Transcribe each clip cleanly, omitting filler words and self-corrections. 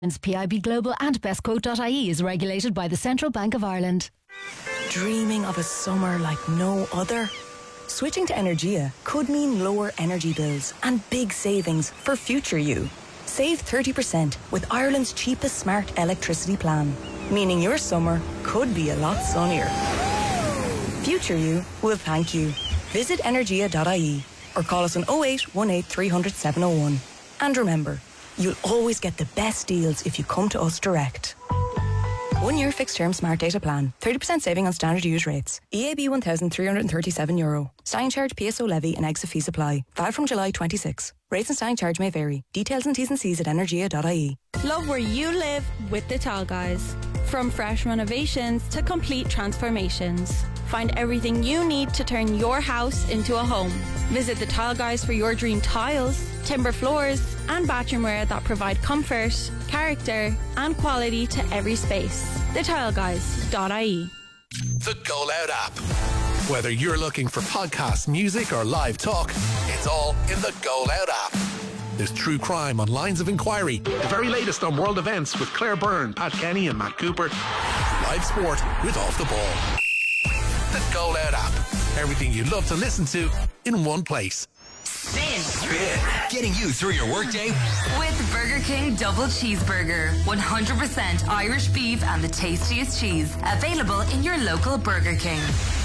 PIB Global and bestquote.ie is regulated by the Central Bank of Ireland. Dreaming of a summer like no other? Switching to Energia could mean lower energy bills and big savings for future you. Save 30% with Ireland's cheapest smart electricity plan, meaning your summer could be a lot sunnier. Future you will thank you. Visit energia.ie or call us on 0818 300 701. And remember, you'll always get the best deals if you come to us direct. 1 year fixed term smart data plan. 30% saving on standard use rates. EAB €1,337. Standing charge, PSO levy and exit fees apply. Valid from July 26. Rates and standing charge may vary. Details and T's and C's at energia.ie. Love where you live with the Tall Guys. From fresh renovations to complete transformations. Find everything you need to turn your house into a home. Visit the Tall Guys for your dream tiles, timber floors and bathroomware that provide comfort, character and quality to every space. TheTileGuys.ie. The Go Loud app. Whether you're looking for podcasts, music or live talk, it's all in the Go Loud app. There's true crime on Lines of Inquiry, the very latest on world events with Claire Byrne, Pat Kenny and Matt Cooper, live sport with Off the Ball. The Go Loud app. Everything you love to listen to in one place. Spin. Getting you through your workday with Burger King Double Cheeseburger. 100% Irish beef and the tastiest cheese. Available in your local Burger King.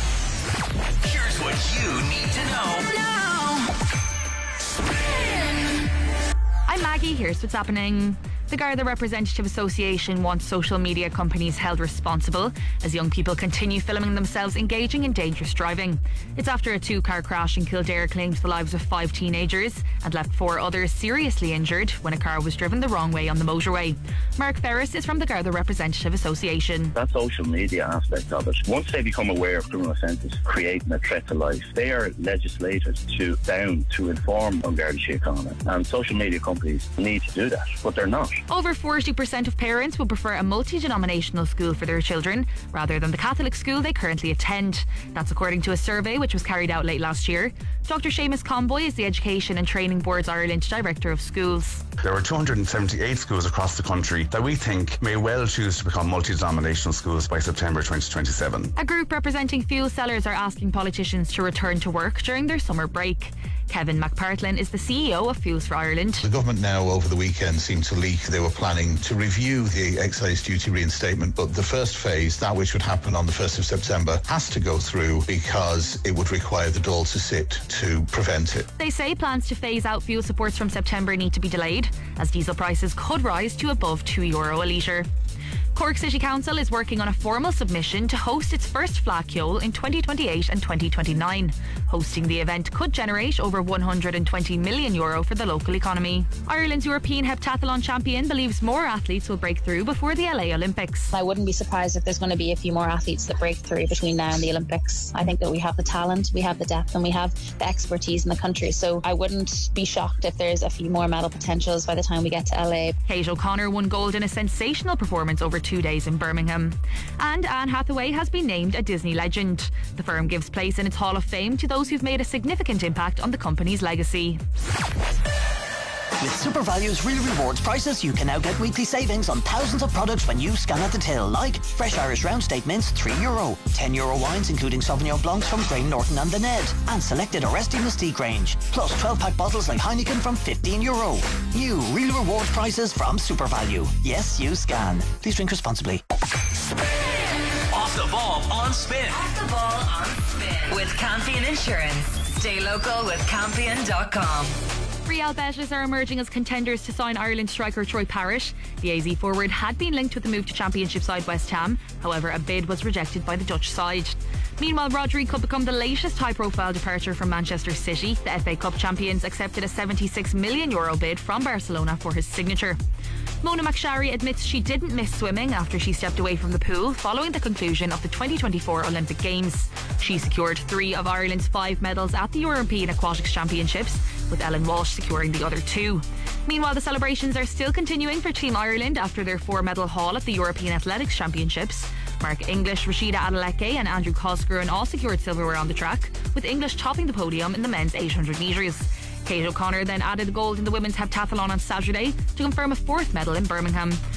Here's what you need to know. No. Spin. I'm Maggie. Here's what's happening. The Garda Representative Association wants social media companies held responsible as young people continue filming themselves engaging in dangerous driving. It's after a 2-car crash in Kildare claimed the lives of 5 teenagers and left 4 others seriously injured when a car was driven the wrong way on the motorway. Mark Ferris is from the Garda Representative Association. That social media aspect of it, once they become aware of criminal offences creating a threat to life, they are legislated to inform on Garda Síochána, and social media companies need to do that, but they're not. Over 40% of parents would prefer a multi-denominational school for their children rather than the Catholic school they currently attend. That's according to a survey which was carried out late last year. Dr. Seamus Comboy is the Education and Training Boards Ireland Director of Schools. There are 278 schools across the country that we think may well choose to become multi-denominational schools by September 2027. A group representing fuel sellers are asking politicians to return to work during their summer break. Kevin McPartlin is the CEO of Fuels for Ireland. The government now over the weekend seemed to leak they were planning to review the excise duty reinstatement, but the first phase, that which would happen on the 1st of September, has to go through because it would require the Dáil to sit to prevent it. They say plans to phase out fuel supports from September need to be delayed as diesel prices could rise to above €2 a litre. Cork City Council is working on a formal submission to host its first Fleadh Cheoil in 2028 and 2029. Hosting the event could generate over €120 million for the local economy. Ireland's European heptathlon champion believes more athletes will break through before the LA Olympics. I wouldn't be surprised if there's going to be a few more athletes that break through between now and the Olympics. I think that we have the talent, we have the depth and we have the expertise in the country, so I wouldn't be shocked if there's a few more medal potentials by the time we get to LA. Kate O'Connor won gold in a sensational performance over 2 days in Birmingham. And Anne Hathaway has been named a Disney legend. The firm gives place in its Hall of Fame to those who've made a significant impact on the company's legacy. With SuperValue's Real Rewards prices, you can now get weekly savings on thousands of products when you scan at the till, like fresh Irish round steak mince, €3, €10 wines including Sauvignon Blancs from Graham Norton and The Ned, and selected Oresti Mystique range, plus 12-pack bottles like Heineken from €15. New Real Rewards prices from SuperValue. Yes, you scan. Please drink responsibly. Off the ball on Spin. Off the ball on Spin. With Campion Insurance. Stay local with Campion.com. Real Betis are emerging as contenders to sign Ireland striker Troy Parrott. The AZ forward had been linked with the move to Championship side West Ham. However, a bid was rejected by the Dutch side. Meanwhile, Rodri could become the latest high-profile departure from Manchester City. The FA Cup champions accepted a €76 million bid from Barcelona for his signature. Mona McSharry admits she didn't miss swimming after she stepped away from the pool following the conclusion of the 2024 Olympic Games. She secured 3 of Ireland's 5 medals at the European Aquatics Championships, with Ellen Walsh securing the other 2. Meanwhile, the celebrations are still continuing for Team Ireland after their 4-medal haul at the European Athletics Championships. Mark English, Rashida Adeleke and Andrew Cosgren all secured silverware on the track, with English topping the podium in the men's 800 metres. Kate O'Connor then added the gold in the women's heptathlon on Saturday to confirm a 4th medal in Birmingham.